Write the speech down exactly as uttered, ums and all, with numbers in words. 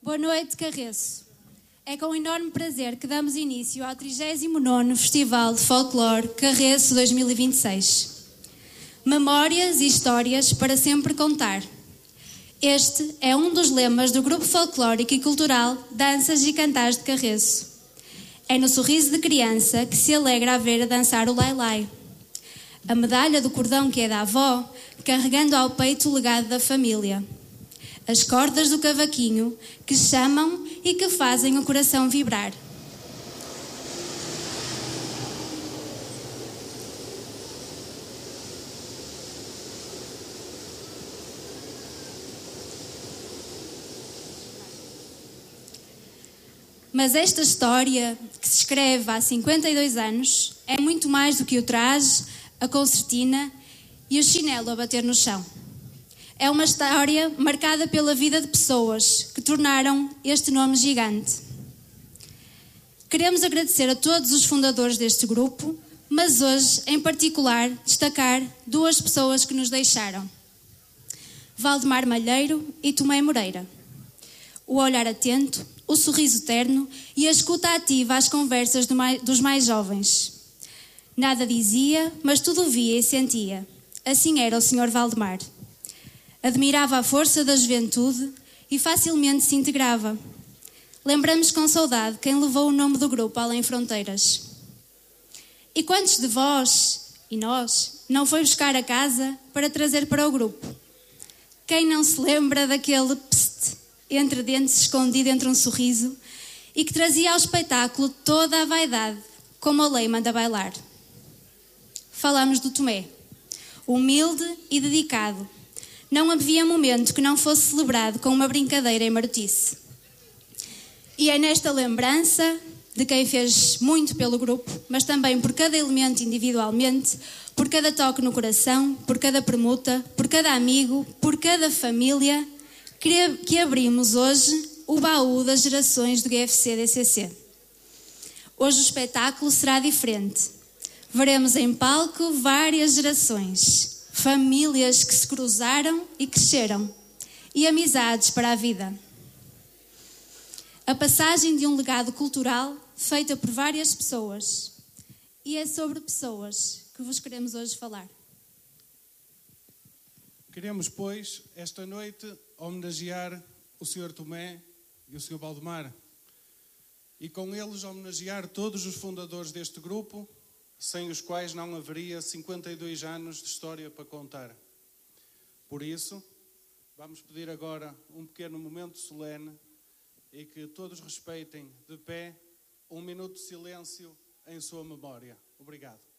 Boa noite, Carreço. É com enorme prazer que damos início ao trigésimo nono Festival de Folclore Carreço dois mil e vinte e seis. Memórias e histórias para sempre contar. Este é um dos lemas do Grupo Folclórico e Cultural Danças e Cantares de Carreço. É no sorriso de criança que se alegra a ver a dançar o lai-lai. A medalha do cordão que é da avó, carregando ao peito o legado da família. As cordas do cavaquinho que chamam e que fazem o coração vibrar. Mas esta história, que se escreve há cinquenta e dois anos, é muito mais do que o traje, a concertina e o chinelo a bater no chão. É uma história marcada pela vida de pessoas que tornaram este nome gigante. Queremos agradecer a todos os fundadores deste grupo, mas hoje, em particular, destacar duas pessoas que nos deixaram: Valdemar Malheiro e Tomé Moreira. O olhar atento, o sorriso terno e a escuta ativa às conversas do mais, dos mais jovens. Nada dizia, mas tudo via e sentia. Assim era o senhor Valdemar. Admirava a força da juventude e facilmente se integrava. Lembramos com saudade quem levou o nome do grupo além fronteiras. E quantos de vós, e nós, não foi buscar a casa para trazer para o grupo? Quem não se lembra daquele pst, entre dentes escondido entre um sorriso e que trazia ao espetáculo toda a vaidade, como a lei manda bailar? Falamos do Tomé, humilde e dedicado. Não havia momento que não fosse celebrado com uma brincadeira em marotice. E é nesta lembrança de quem fez muito pelo grupo, mas também por cada elemento individualmente, por cada toque no coração, por cada permuta, por cada amigo, por cada família, que abrimos hoje o baú das gerações do G F C D C C. Hoje o espetáculo será diferente. Veremos em palco várias gerações. Famílias que se cruzaram e cresceram, e amizades para a vida. A passagem de um legado cultural feita por várias pessoas. E é sobre pessoas que vos queremos hoje falar. Queremos, pois, esta noite homenagear o senhor Tomé e o senhor Valdemar. E com eles homenagear todos os fundadores deste grupo, sem os quais não haveria cinquenta e dois anos de história para contar. Por isso, vamos pedir agora um pequeno momento solene e que todos respeitem de pé um minuto de silêncio em sua memória. Obrigado.